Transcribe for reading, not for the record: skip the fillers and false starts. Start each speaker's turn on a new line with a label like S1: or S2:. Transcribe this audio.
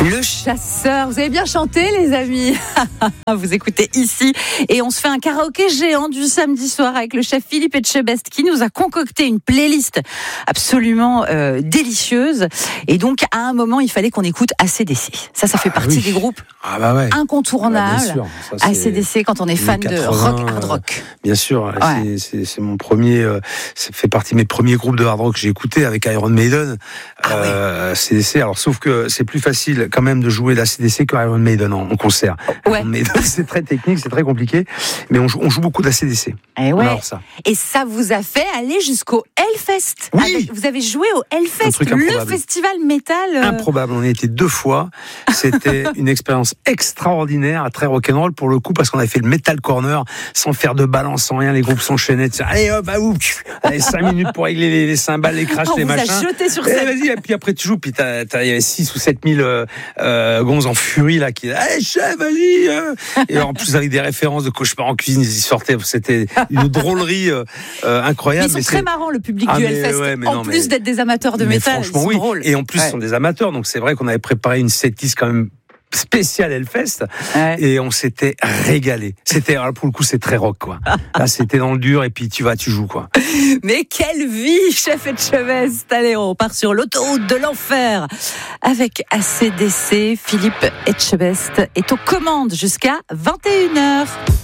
S1: Le chasseur, vous avez bien chanté les amis. Vous écoutez ici et on se fait un karaoké géant du samedi soir avec le chef Philippe Etchebest qui nous a concocté une playlist absolument délicieuse. Et donc à un moment il fallait qu'on écoute AC/DC. Ça fait partie des groupes incontournables.
S2: Bien sûr. Ça,
S1: AC/DC quand on est fan
S2: 80,
S1: de rock, hard rock.
S2: Bien sûr,
S1: Ouais.
S2: c'est mon premier, ça fait partie de mes premiers groupes de hard rock que j'ai écouté avec Iron Maiden. AC/DC, alors sauf que c'est plus facile quand même de jouer d'AC/DC que Iron Maiden en concert.
S1: Ouais.
S2: Iron Maiden, c'est très technique, c'est très compliqué, mais on joue beaucoup d'AC/DC.
S1: Et ouais.
S2: Alors ça.
S1: Et ça vous a fait aller jusqu'au Hellfest.
S2: Oui.
S1: Vous avez joué au Hellfest,
S2: truc
S1: le
S2: improbable.
S1: festival métal.
S2: Improbable, on y a été 2 fois. C'était une expérience extraordinaire, très rock'n'roll pour le coup, parce qu'on avait fait le Metal Corner sans faire de balance, sans rien. Les groupes s'enchaînaient. Allez hop, allez 5 minutes pour régler les cymbales, les crashs, les machins.
S1: On vous a jeté sur
S2: Et
S1: scène.
S2: vas-y, et puis après tu joues, puis il y avait 6 ou 7 000 gonzes en furie là qui allez chef, vas-y. Et en plus avec des références de Cauchemar en cuisine, ils y sortaient. C'était une drôlerie incroyable.
S1: Ils sont très marrants, le public du Hellfest. En plus d'être des amateurs de métal, ils sont
S2: oui.
S1: drôles.
S2: Et en plus, ce sont des amateurs, donc c'est vrai qu'on avait préparé une setlist quand même spéciale Hellfest, et on s'était régalé. Alors pour le coup, c'est très rock, quoi. Là, c'était dans le dur, et puis tu joues, quoi.
S1: Mais quelle vie, chef Etchebest. Allez, on part sur l'autoroute de l'enfer avec AC/DC. Philippe Etchebest est aux commandes jusqu'à 21h.